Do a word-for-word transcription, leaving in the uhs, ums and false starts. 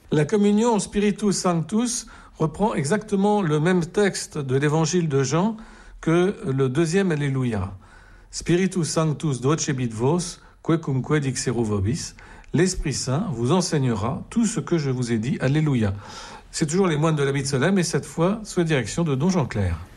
La communion Spiritus Sanctus reprend exactement le même texte de l'évangile de Jean que le deuxième Alléluia. Spiritus Sanctus docebit vos, quecumque dixeru vobis. L'Esprit Saint vous enseignera tout ce que je vous ai dit. Alléluia. C'est toujours les moines de la Mid-Solem, et cette fois sous la direction de Don Jean Clair.